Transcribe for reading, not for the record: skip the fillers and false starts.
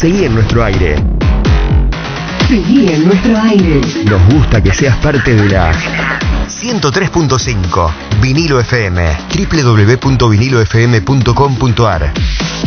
Seguí en nuestro aire. Seguí en nuestro aire. Nos gusta que seas parte de la 103.5 Vinilo FM, www.vinilofm.com.ar.